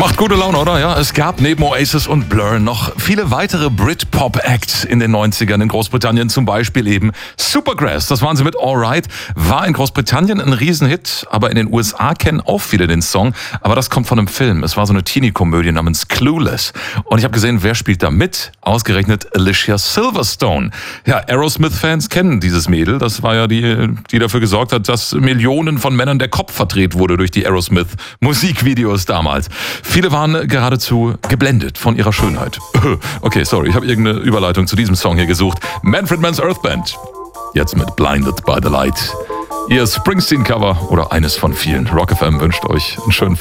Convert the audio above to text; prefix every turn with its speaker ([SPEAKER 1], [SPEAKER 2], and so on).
[SPEAKER 1] Macht gute Laune, oder? Ja, es gab neben Oasis und Blur noch viele weitere Britpop-Acts in den 90ern in Großbritannien. Zum Beispiel eben Supergrass. Das waren sie mit Alright. War in Großbritannien ein Riesenhit, aber in den USA kennen auch viele den Song. Aber das kommt von einem Film. Es war so eine Teenie-Komödie namens Clueless. Und ich habe gesehen, wer spielt da mit? Ausgerechnet Alicia Silverstone. Ja, Aerosmith-Fans kennen dieses Mädel. Das war ja die dafür gesorgt hat, dass Millionen von Männern der Kopf verdreht wurde durch die Aerosmith-Musikvideos damals. Viele waren geradezu geblendet von ihrer Schönheit. Okay, sorry, ich habe irgendeine Überleitung zu diesem Song hier gesucht. Manfred Mann's Earth Band. Jetzt mit Blinded by the Light. Ihr Springsteen-Cover oder eines von vielen. Rock FM wünscht euch einen schönen Feierabend.